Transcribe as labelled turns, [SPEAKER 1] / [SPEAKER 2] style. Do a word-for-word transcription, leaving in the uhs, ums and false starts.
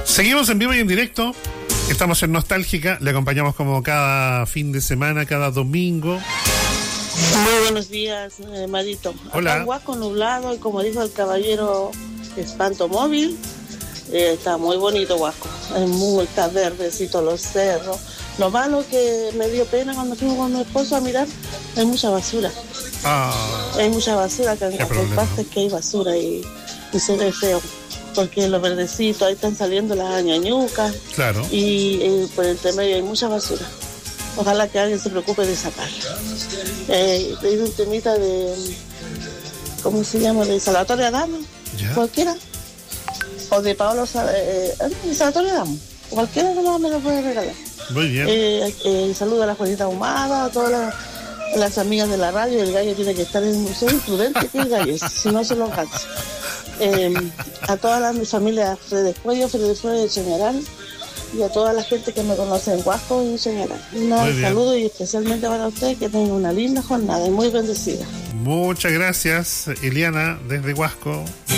[SPEAKER 1] Seguimos en vivo y en directo. Estamos en Nostálgica. Le acompañamos como cada fin de semana, cada domingo.
[SPEAKER 2] Muy buenos días, eh, Marito.
[SPEAKER 1] Hola.
[SPEAKER 2] Acá en Huasco nublado y como dijo el caballero Espanto Móvil, eh, está muy bonito Huasco. Es muy, está verdecito los cerros. Lo malo que me dio pena cuando fuimos con mi esposo a mirar, hay mucha basura.
[SPEAKER 1] Ah,
[SPEAKER 2] Hay mucha basura acá en
[SPEAKER 1] problema.
[SPEAKER 2] partes que hay basura y, y se ve feo. Porque los verdecitos, ahí están saliendo las ñañucas.
[SPEAKER 1] claro.
[SPEAKER 2] Y eh, por entre medio hay mucha basura. Ojalá que alguien se preocupe de sacarla. Eh, le di un temita de, ¿cómo se llama? De Salvatore Adamo,
[SPEAKER 1] Ya.
[SPEAKER 2] cualquiera. O de Paolo Sa- eh, eh, Salvatore Adamo. Cualquiera nomás me lo puede regalar.
[SPEAKER 1] Muy bien.
[SPEAKER 2] Eh, eh, saludo a la Juanita Ahumada, a todas las, las amigas de la radio. El gallo tiene que estar en el museo imprudente que el gallo, si no se lo alcanza. Eh, a toda la, mi familia Freddy Cuello, Freddy Flores de Chañaral, y a toda la gente que me conoce en Huasco y Chañaral. Un
[SPEAKER 1] Muy bien.
[SPEAKER 2] saludo y especialmente para usted, que tenga una linda jornada y muy bendecida.
[SPEAKER 1] Muchas gracias, Eliana, desde Huasco.